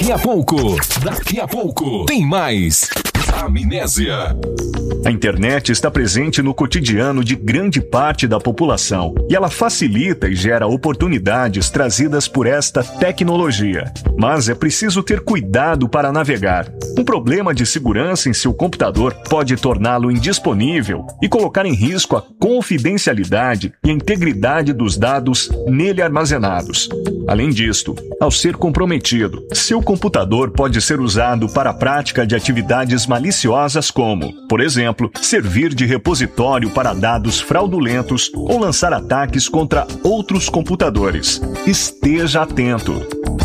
Daqui a pouco, tem mais Amnésia. A internet está presente no cotidiano de grande parte da população e ela facilita e gera oportunidades trazidas por esta tecnologia. Mas é preciso ter cuidado para navegar. Um problema de segurança em seu computador pode torná-lo indisponível e colocar em risco a confidencialidade e a integridade dos dados nele armazenados. Além disto, ao ser comprometido, seu computador pode ser usado para a prática de atividades maliciosas como, por exemplo, servir de repositório para dados fraudulentos ou lançar ataques contra outros computadores. Esteja atento.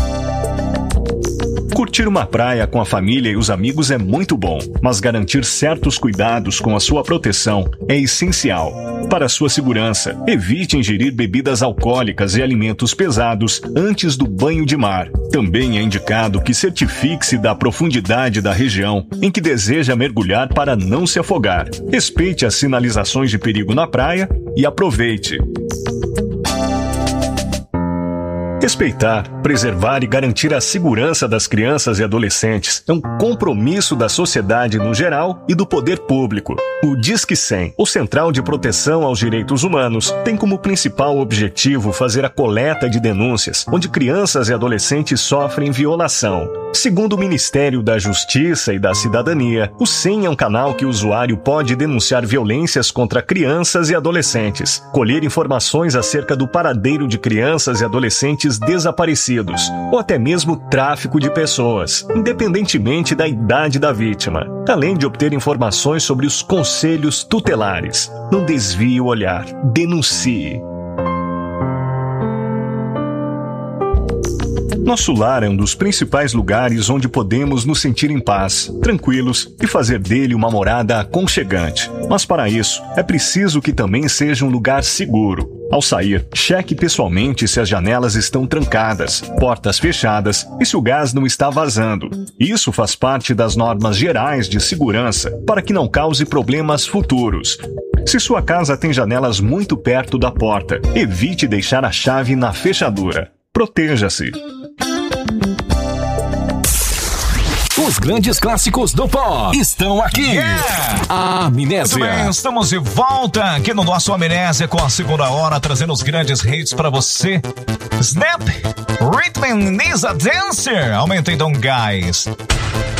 Curtir uma praia com a família e os amigos é muito bom, mas garantir certos cuidados com a sua proteção é essencial. Para sua segurança, evite ingerir bebidas alcoólicas e alimentos pesados antes do banho de mar. Também é indicado que certifique-se da profundidade da região em que deseja mergulhar para não se afogar. Respeite as sinalizações de perigo na praia e aproveite. Respeitar, preservar e garantir a segurança das crianças e adolescentes é um compromisso da sociedade no geral e do poder público. O Disque 100, o Central de Proteção aos Direitos Humanos, tem como principal objetivo fazer a coleta de denúncias onde crianças e adolescentes sofrem violação. Segundo o Ministério da Justiça e da Cidadania, o 100 é um canal que o usuário pode denunciar violências contra crianças e adolescentes, colher informações acerca do paradeiro de crianças e adolescentes desaparecidos, ou até mesmo tráfico de pessoas, independentemente da idade da vítima, além de obter informações sobre os conselhos tutelares. Não desvie o olhar, denuncie. Nosso lar é um dos principais lugares onde podemos nos sentir em paz, tranquilos e fazer dele uma morada aconchegante. Mas para isso, é preciso que também seja um lugar seguro. Ao sair, cheque pessoalmente se as janelas estão trancadas, portas fechadas e se o gás não está vazando. Isso faz parte das normas gerais de segurança para que não cause problemas futuros. Se sua casa tem janelas muito perto da porta, evite deixar a chave na fechadura. Proteja-se. Os grandes clássicos do pop estão aqui. Amnésia. Muito bem, estamos de volta aqui no nosso Amnésia com a segunda hora, trazendo os grandes hits pra você. Snap, Rhythm is a Dancer. Aumenta então, guys.